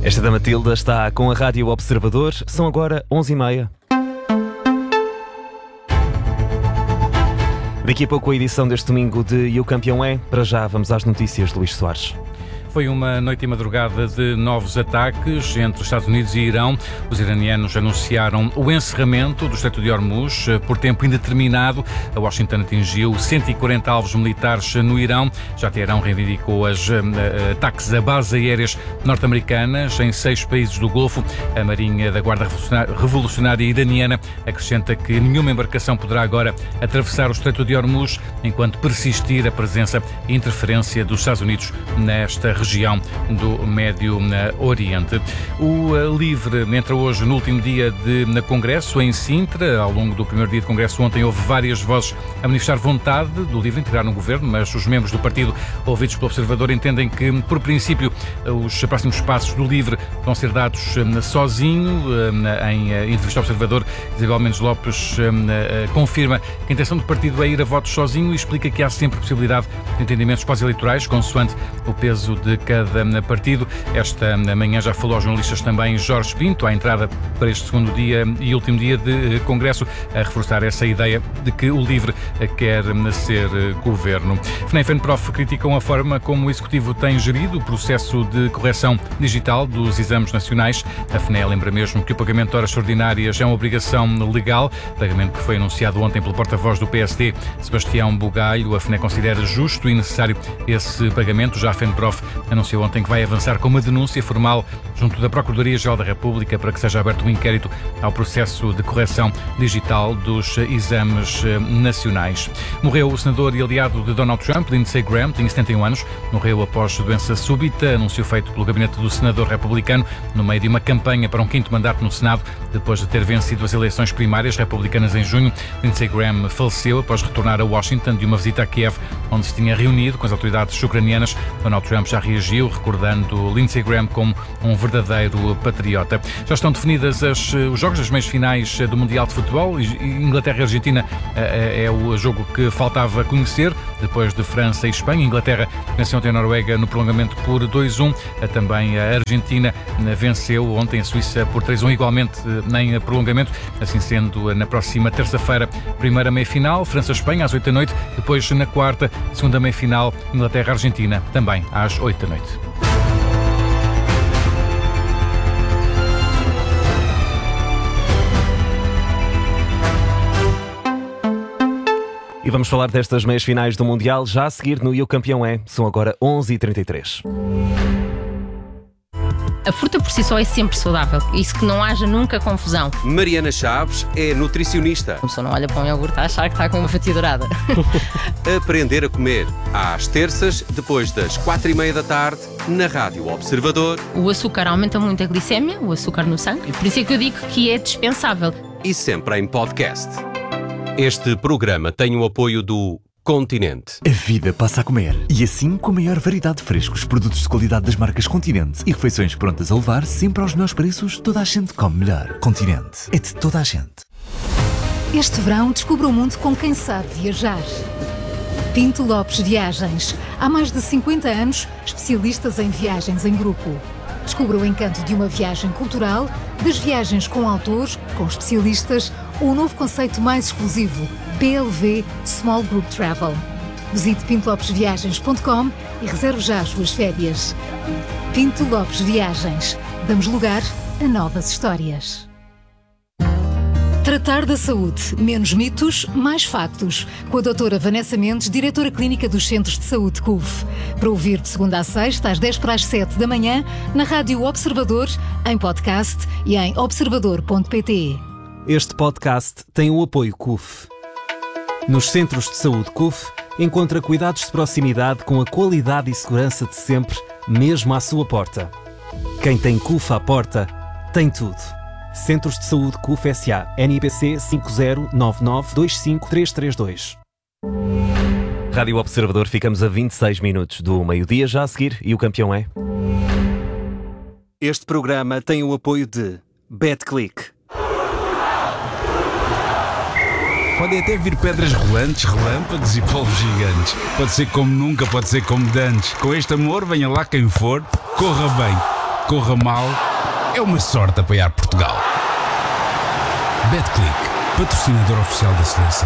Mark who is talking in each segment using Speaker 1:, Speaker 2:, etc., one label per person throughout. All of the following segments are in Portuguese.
Speaker 1: Esta da Matilda está com a Rádio Observador. São agora 11h30. Daqui a pouco a edição deste domingo de E o Campeão é. Para já vamos às notícias de Luís Soares.
Speaker 2: Foi uma noite e madrugada de novos ataques entre os Estados Unidos e Irão. Os iranianos anunciaram o encerramento do Estreito de Hormuz por tempo indeterminado. A Washington atingiu 140 alvos militares no Irão. Já Teherão reivindicou os ataques a bases aéreas norte-americanas em 6 países do Golfo. A Marinha da Guarda Revolucionária Iraniana acrescenta que nenhuma embarcação poderá agora atravessar o Estreito de Hormuz enquanto persistir a presença e interferência dos Estados Unidos nesta região do Médio Oriente. O LIVRE entra hoje no último dia de Congresso em Sintra. Ao longo do primeiro dia de Congresso ontem houve várias vozes a manifestar vontade do LIVRE integrar no governo, mas os membros do partido ouvidos pelo Observador entendem que, por princípio, os próximos passos do LIVRE vão ser dados sozinho. Em entrevista ao Observador, Isabel Mendes Lopes confirma que a intenção do partido é ir a votos sozinho e explica que há sempre possibilidade de entendimentos pós-eleitorais, consoante o peso de cada partido. Esta manhã já falou aos jornalistas também Jorge Pinto, à entrada para este segundo dia e último dia de Congresso, a reforçar essa ideia de que o LIVRE quer ser governo. FNE e FENPROF criticam a forma como o Executivo tem gerido o processo de correção digital dos exames nacionais. A FNE lembra mesmo que o pagamento de horas extraordinárias é uma obrigação legal, pagamento que foi anunciado ontem pelo porta-voz do PSD, Sebastião Bugalho. A FNE considera justo e necessário esse pagamento. Já a FENPROF anunciou ontem que vai avançar com uma denúncia formal junto da Procuradoria-Geral da República para que seja aberto um inquérito ao processo de correção digital dos exames nacionais. Morreu o senador e aliado de Donald Trump, Lindsey Graham, tinha 71 anos, morreu após doença súbita, anúncio feito pelo gabinete do senador republicano no meio de uma campanha para um 5º mandato no Senado, depois de ter vencido as eleições primárias republicanas em junho. Lindsey Graham faleceu após retornar a Washington de uma visita a Kiev, onde se tinha reunido com as autoridades ucranianas. Donald Trump já reagiu, recordando Lindsey Graham como um verdadeiro patriota. Já estão definidas os jogos das meias finais do Mundial de Futebol. Inglaterra e Argentina é o jogo que faltava conhecer, depois de França e Espanha. Inglaterra venceu ontem a Noruega no prolongamento por 2-1. Também a Argentina venceu ontem a Suíça por 3-1, igualmente em prolongamento. Assim sendo, na próxima terça-feira, primeira meia-final, França-Espanha às 8 da noite. Depois, na quarta, segunda meia-final, Inglaterra-Argentina, também às 8 da noite.
Speaker 1: E vamos falar destas meias finais do Mundial já a seguir no E o Campeão é. São agora 11h33.
Speaker 3: A fruta por si só é sempre saudável. Isso que não haja nunca confusão.
Speaker 4: Mariana Chaves é nutricionista.
Speaker 3: A pessoa não olha para um iogurte a achar que está com uma fatia dourada.
Speaker 4: Aprender a comer. Às terças, depois das 4h30 da tarde, na Rádio Observador.
Speaker 3: O açúcar aumenta muito a glicémia, o açúcar no sangue. Por isso é que eu digo que é dispensável.
Speaker 4: E sempre em podcast. Este programa tem o apoio do Continente.
Speaker 5: A vida passa a comer. E assim, com a maior variedade de frescos, produtos de qualidade das marcas Continente e refeições prontas a levar, sempre aos melhores preços, toda a gente come melhor. Continente. É de toda a gente.
Speaker 6: Este verão, descubra o mundo com quem sabe viajar. Pinto Lopes Viagens. Há mais de 50 anos, especialistas em viagens em grupo. Descubra o encanto de uma viagem cultural, das viagens com autores, com especialistas, ou o novo conceito mais exclusivo, PLV Small Group Travel. Visite pintolopesviagens.com e reserve já as suas férias. Pinto Lopes Viagens. Damos lugar a novas histórias. Tratar da saúde. Menos mitos, mais factos. Com a doutora Vanessa Mendes, diretora clínica dos Centros de Saúde CUF. Para ouvir de segunda a sexta, às 10:07 da manhã, na Rádio Observador, em podcast e em observador.pt.
Speaker 1: Este podcast tem o apoio CUF. Nos Centros de Saúde CUF, encontra cuidados de proximidade com a qualidade e segurança de sempre, mesmo à sua porta. Quem tem CUF à porta, tem tudo. Centros de Saúde CUF S.A. NIPC 509925332. Rádio Observador, ficamos a 26 minutos do meio-dia, já a seguir, e o campeão é...
Speaker 7: Este programa tem o apoio de BetClick.
Speaker 8: Podem até vir pedras rolantes, relâmpagos e polvos gigantes. Pode ser como nunca, pode ser como de antes. Com este amor, venha lá quem for, corra bem. corra mal, é uma sorte apoiar Portugal. BetClick, patrocinador oficial da seleção.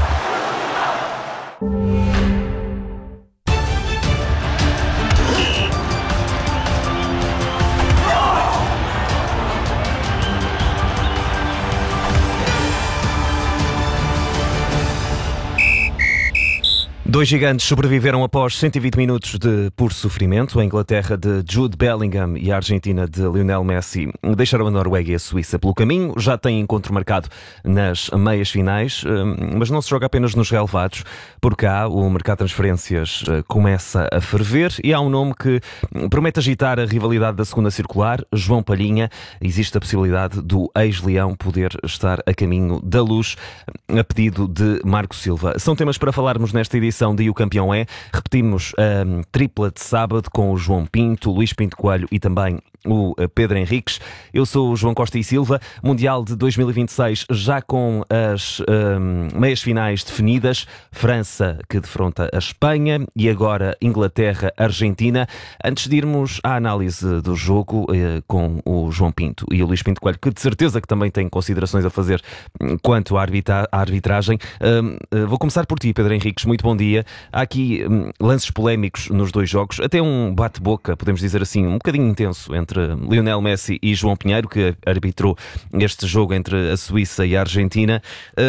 Speaker 1: Dois gigantes sobreviveram após 120 minutos de puro sofrimento. A Inglaterra de Jude Bellingham e a Argentina de Lionel Messi deixaram a Noruega e a Suíça pelo caminho. Já tem encontro marcado nas meias finais, mas não se joga apenas nos relevados. Por cá, o mercado de transferências começa a ferver e há um nome que promete agitar a rivalidade da segunda circular, João Palhinha. Existe a possibilidade do ex-leão poder estar a caminho da Luz, a pedido de Marco Silva. São temas para falarmos nesta edição de O Campeão É. Repetimos a tripla de sábado com o João Pinto, Luís Pinto Coelho e também o Pedro Henriques. Eu sou o João Costa e Silva. Mundial de 2026 já com as meias finais definidas. França que defronta a Espanha e agora Inglaterra-Argentina. Antes de irmos à análise do jogo com o João Pinto e o Luís Pinto Coelho, que de certeza que também tem considerações a fazer quanto à arbitragem, vou começar por ti, Pedro Henriques. Muito bom dia. Há aqui lances polémicos nos dois jogos, até um bate-boca, podemos dizer assim, um bocadinho intenso entre Lionel Messi e João Pinheiro, que arbitrou este jogo entre a Suíça e a Argentina.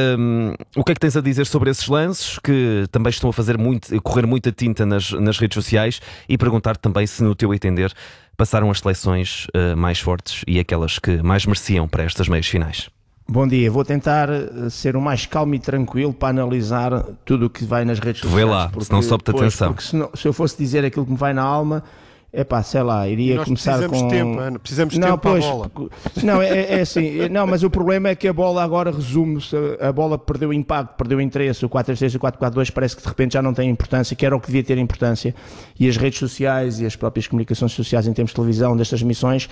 Speaker 1: O que é que tens a dizer sobre esses lances, que também estão a fazer correr muita tinta nas redes sociais, e perguntar-te também se, no teu entender, passaram as seleções mais fortes e aquelas que mais mereciam para estas meias finais?
Speaker 9: Bom dia, vou tentar ser o mais calmo e tranquilo para analisar tudo o que vai nas redes sociais.
Speaker 1: Vê lá, senão sobe-te a atenção.
Speaker 9: Porque se eu fosse dizer aquilo que me vai na alma, sei lá, iria começar com...
Speaker 10: Precisamos de tempo para a bola.
Speaker 9: Não, é assim, mas o problema é que a bola agora resume-se, a bola perdeu impacto, perdeu interesse, o 4-3-3 e o 4-4-2 parece que de repente já não tem importância, que era o que devia ter importância, e as redes sociais e as próprias comunicações sociais em termos de televisão destas emissões,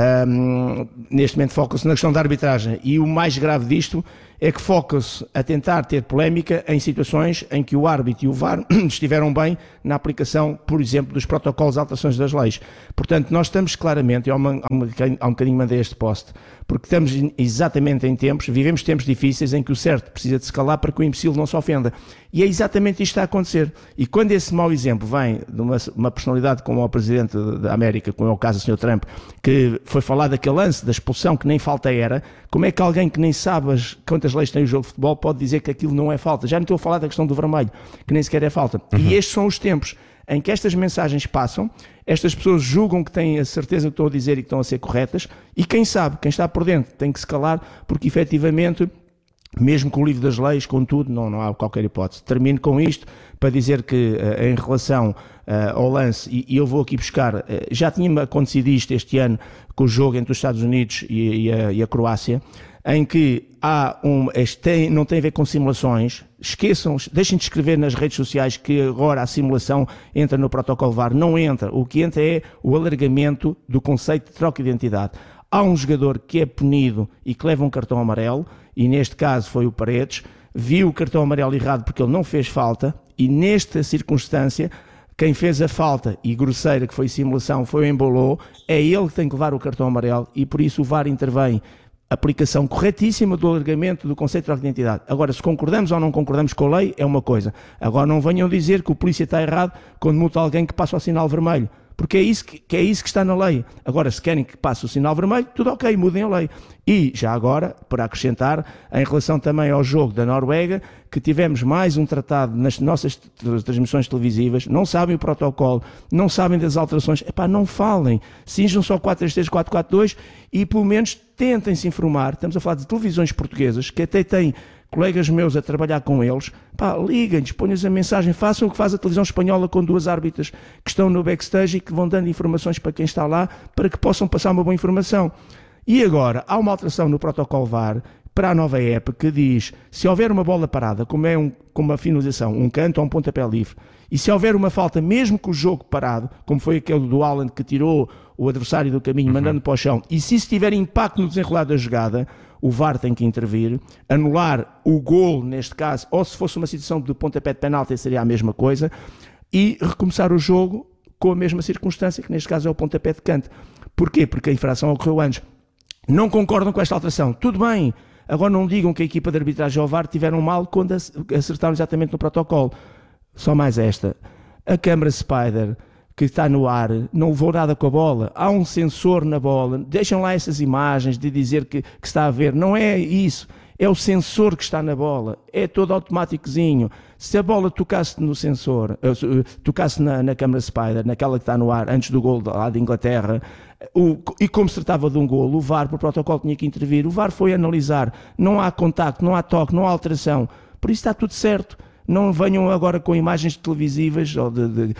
Speaker 9: neste momento focam-se na questão da arbitragem, e o mais grave disto é que foca-se a tentar ter polémica em situações em que o árbitro e o VAR estiveram bem na aplicação, por exemplo, dos protocolos de alterações das leis. Portanto, nós estamos claramente, há um bocadinho mandei este post, porque estamos exatamente em vivemos tempos difíceis em que o certo precisa de se calar para que o imbecil não se ofenda. E é exatamente isto que está a acontecer. E quando esse mau exemplo vem de uma personalidade como o Presidente da América, como é o caso do Sr. Trump, que foi falar daquele lance da expulsão que nem falta era, como é que alguém que nem sabe quantas leis tem o jogo de futebol pode dizer que aquilo não é falta? Já não estou a falar da questão do vermelho, que nem sequer é falta. E estes são os tempos em que estas mensagens passam, estas pessoas julgam que têm a certeza que estou a dizer e que estão a ser corretas, e quem sabe, quem está por dentro, tem que se calar, porque efetivamente, mesmo com o livro das leis, com tudo, não há qualquer hipótese. Termino com isto para dizer que em relação ao lance, e eu vou aqui buscar, já tinha acontecido isto este ano com o jogo entre os Estados Unidos e a Croácia, em que não tem a ver com simulações, deixem de escrever nas redes sociais que agora a simulação entra no protocolo VAR, não entra, o que entra é o alargamento do conceito de troca de identidade. Há um jogador que é punido e que leva um cartão amarelo, e neste caso foi o Paredes, viu o cartão amarelo errado porque ele não fez falta, e nesta circunstância, quem fez a falta e grosseira, que foi simulação, foi o Embolou, é ele que tem que levar o cartão amarelo, e por isso o VAR intervém. Aplicação corretíssima do alargamento do conceito de troca de identidade. Agora, se concordamos ou não concordamos com a lei, é uma coisa. Agora, não venham dizer que o polícia está errado quando multa alguém que passa o sinal vermelho, porque é isso que está na lei. Agora, se querem que passe o sinal vermelho, tudo ok, mudem a lei. E, já agora, para acrescentar, em relação também ao jogo da Noruega, que tivemos mais um tratado nas nossas transmissões televisivas, não sabem o protocolo, não sabem das alterações, não falem, cinjam só 4-3-3, 4-4-2 e pelo menos tentem se informar. Estamos a falar de televisões portuguesas, que até têm colegas meus a trabalhar com eles, liguem-lhes, ponham-lhes a mensagem, façam o que faz a televisão espanhola com duas árbitras que estão no backstage e que vão dando informações para quem está lá, para que possam passar uma boa informação. E agora, há uma alteração no protocolo VAR para a nova época que diz, se houver uma bola parada, como uma finalização, um canto ou um pontapé livre, e se houver uma falta, mesmo com o jogo parado, como foi aquele do Haaland que tirou o adversário do caminho, mandando para o chão, e se isso tiver impacto no desenrolar da jogada, o VAR tem que intervir, anular o golo neste caso, ou se fosse uma situação de pontapé de penalti seria a mesma coisa, e recomeçar o jogo com a mesma circunstância, que neste caso é o pontapé de canto. Porquê? Porque a infração ocorreu antes. Não concordam com esta alteração? Tudo bem. Agora não digam que a equipa de arbitragem ao VAR tiveram mal quando acertaram exatamente no protocolo. Só mais esta. A câmara Spider, que está no ar, não levou nada com a bola. Há um sensor na bola. Deixam lá essas imagens de dizer que está a ver. Não é isso. É o sensor que está na bola. É todo automáticozinho. Se a bola tocasse no sensor, tocasse na câmara Spider, naquela que está no ar, antes do gol lá de Inglaterra, e como se tratava de um gol, o VAR, por protocolo, tinha que intervir. O VAR foi analisar. Não há contacto, não há toque, não há alteração. Por isso está tudo certo. Não venham agora com imagens televisivas ou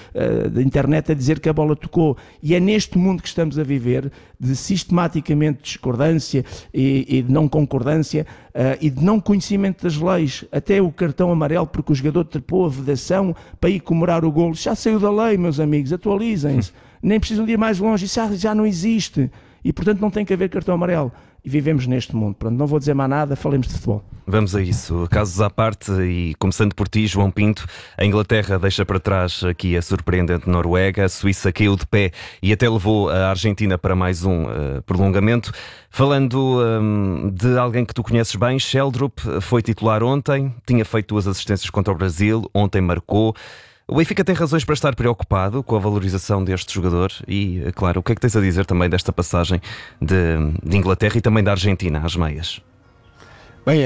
Speaker 9: de internet a dizer que a bola tocou. E é neste mundo que estamos a viver, de sistematicamente discordância e de não concordância e de não conhecimento das leis. Até o cartão amarelo, porque o jogador trepou a vedação para ir comemorar o golo. Já saiu da lei, meus amigos, atualizem-se. Nem precisam de ir mais longe, isso já não existe. E, portanto, não tem que haver cartão amarelo. E vivemos neste mundo. Pronto, não vou dizer mais nada, falemos de futebol.
Speaker 1: Vamos a isso. Casos à parte e começando por ti, João Pinto, a Inglaterra deixa para trás aqui a surpreendente Noruega, a Suíça caiu de pé e até levou a Argentina para mais um prolongamento. Falando de alguém que tu conheces bem, Sheldrup foi titular ontem, tinha feito 2 assistências contra o Brasil, ontem marcou. O Benfica tem razões para estar preocupado com a valorização deste jogador e, claro, o que é que tens a dizer também desta passagem de Inglaterra e também da Argentina às meias?
Speaker 10: Bem,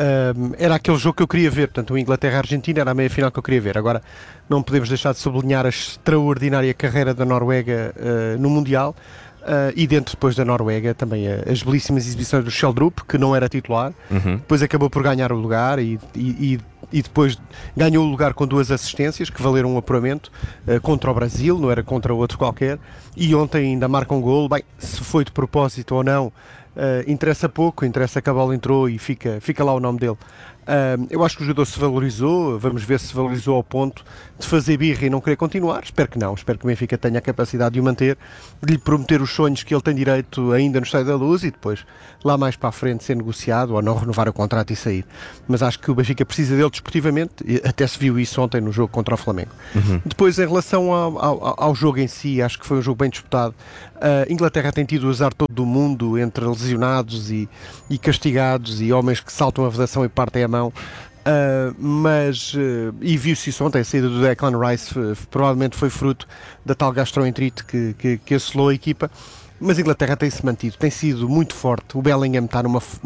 Speaker 10: era aquele jogo que eu queria ver, portanto o Inglaterra-Argentina era a meia-final que eu queria ver. Agora, não podemos deixar de sublinhar a extraordinária carreira da Noruega no Mundial e dentro depois da Noruega também as belíssimas exibições do Sheldrup, que não era titular, depois acabou por ganhar o lugar e depois ganhou o lugar com 2 assistências que valeram um apuramento contra o Brasil, não era contra outro qualquer, e ontem ainda marca um golo. Bem, se foi de propósito ou não, interessa pouco, interessa que a bola entrou e fica lá o nome dele. Eu acho que o jogador se valorizou, vamos ver se valorizou ao ponto de fazer birra e não querer continuar. Espero que não, espero que o Benfica tenha a capacidade de o manter, de lhe prometer os sonhos que ele tem direito ainda no Estádio da Luz e depois lá mais para a frente ser negociado ou não renovar o contrato e sair. Mas acho que o Benfica precisa dele desportivamente, e até se viu isso ontem no jogo contra o Flamengo. Depois, em relação ao jogo em si, acho que foi um jogo bem disputado. A Inglaterra tem tido o azar todo do mundo entre lesionados e castigados e homens que saltam a vedação e partem a mão. E viu-se isso ontem, a saída do Declan Rice provavelmente foi fruto da tal gastroenterite que assolou a equipa. Mas a Inglaterra tem-se mantido, tem sido muito forte. O Bellingham está numa